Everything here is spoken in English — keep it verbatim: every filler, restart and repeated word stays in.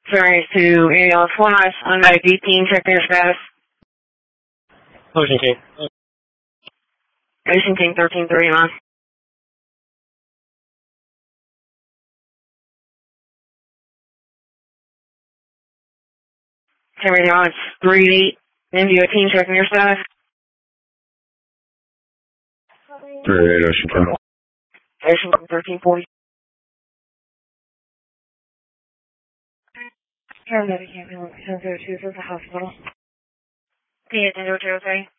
Sorry, to A L Flash on my D team, check their status. Ocean King. Ocean King thirteen thirty-nine. Carry on, it's three eight. India team, checking your status. three eight Ocean King. Ocean King thirteen forty. Paramedic ambulance ten oh two to the hospital. P eight zero zero three.